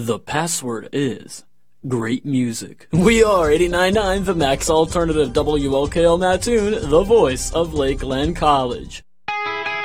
The password is great music. We are 89.9, the Max Alternative, WLKL Mattoon, the voice of Lakeland College.